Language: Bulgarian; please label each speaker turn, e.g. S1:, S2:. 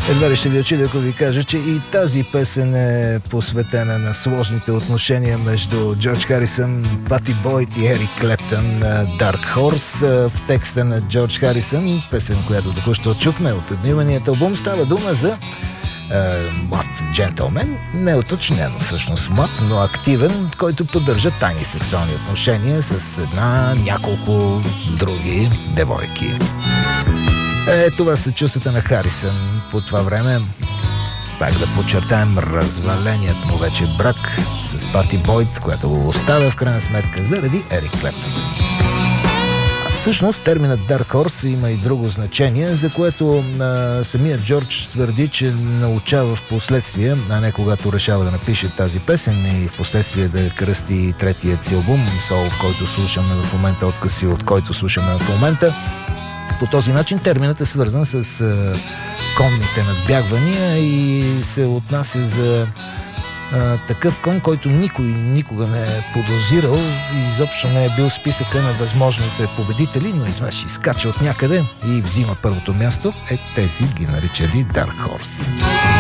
S1: Едва ли ще ви очудя, ако ви кажа, че и тази песен е посветена на сложните отношения между Джордж Харисън, Пати Бойд и Ерик Клептън, Dark Horse. В текста на Джордж Харисън, песен, която току-що чухме от едноименният албум, става дума за млад джентълмен, не уточнено всъщност млад, но активен, който поддържа тайни сексуални отношения с няколко други девойки. Това са чувствата на Харисън по това време. Пак да подчертаем разваленият му вече брак с Пати Бойд, която го оставя в крайна сметка заради Ерик Клептън. Всъщност терминът Dark Horse има и друго значение, за което самият Джордж твърди, че научава в последствие, а не когато решава да напише тази песен и в последствие да кръсти третият си албум, Soul, в който слушаме в момента, откъси от който слушаме в момента. По този начин терминът е свързан с конните надбягвания и се отнася за такъв кон, който никой никога не е подозирал и изобщо не е бил в списъка на възможните победители, но изведнъж изкача от някъде и взима първото място. Тези ги наричали Dark Horse.